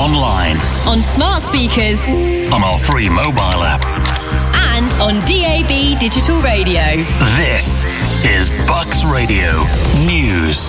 online, on smart speakers, on our free mobile app, and on DAB digital radio. This is Bucks Radio News.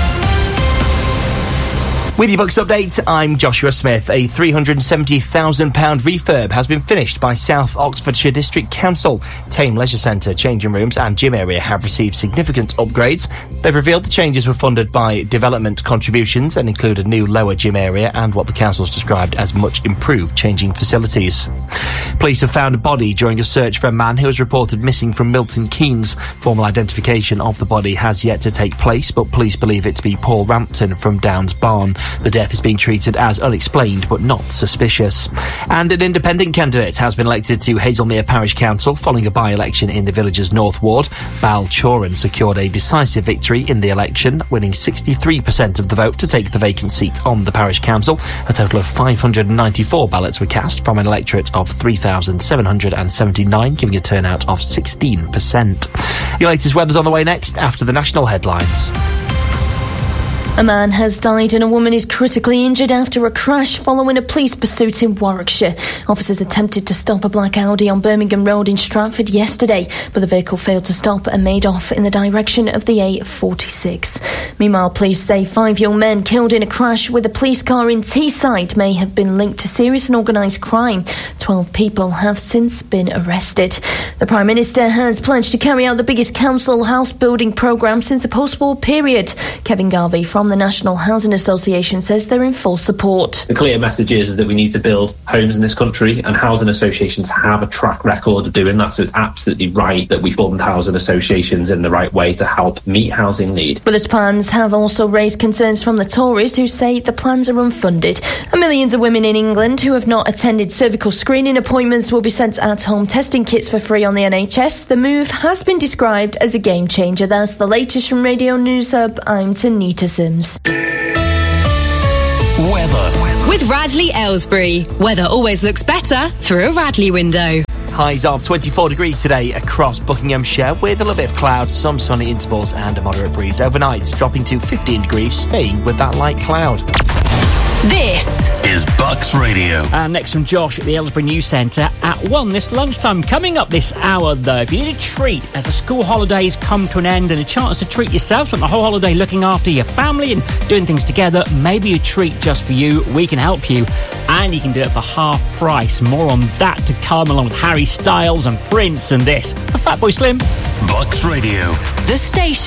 With your Bucks update, I'm Joshua Smith. A £370,000 refurb has been finished by South Oxfordshire District Council. Tame Leisure Centre, changing rooms and gym area have received significant upgrades. They've revealed the changes were funded by development contributions and include a new lower gym area and what the council's described as much improved changing facilities. Police have found a body during a search for a man who was reported missing from Milton Keynes. Formal identification of the body has yet to take place, but police believe it to be Paul Rampton from Downs Barn. The death is being treated as unexplained but not suspicious. And an independent candidate has been elected to Hazelmere Parish Council following a by-election in the village's North Ward. Bal Choran secured a decisive victory in the election, winning 63% of the vote to take the vacant seat on the parish council. A total of 594 ballots were cast from an electorate of 3,779, giving a turnout of 16%. Your latest weather's on the way next after the national headlines. A man has died and a woman is critically injured after a crash following a police pursuit in Warwickshire. Officers attempted to stop a black Audi on Birmingham Road in Stratford yesterday, but the vehicle failed to stop and made off in the direction of the A46. Meanwhile, police say 5 young men killed in a crash with a police car in Teesside may have been linked to serious and organised crime. 12 people have since been arrested. The Prime Minister has pledged to carry out the biggest council house building programme since the post-war period. Kevin Garvey from the National Housing Association says they're in full support. The clear message is that we need to build homes in this country, and housing associations have a track record of doing that, so it's absolutely right that we fund housing associations in the right way to help meet housing need. But the plans have also raised concerns from the Tories, who say the plans are unfunded. And millions of women in England who have not attended cervical screening appointments will be sent at-home testing kits for free on the NHS. The move has been described as a game changer. That's the latest from Radio News Hub. I'm Tanita Sims. Weather. With Radley Aylesbury. Weather always looks better through a Radley window. Highs of 24 degrees today across Buckinghamshire with a little bit of clouds, some sunny intervals and a moderate breeze. Overnight, dropping to 15 degrees, staying with that light cloud. This is Bucks Radio. And next from Josh at the Aylesbury News Centre at 1 this lunchtime. Coming up this hour, though, if you need a treat as the school holidays come to an end and a chance to treat yourself, spend the whole holiday looking after your family and doing things together, maybe a treat just for you, we can help you. And you can do it for half price. More on that to come, along with Harry Styles and Prince and this for Fatboy Slim. Bucks Radio. the station.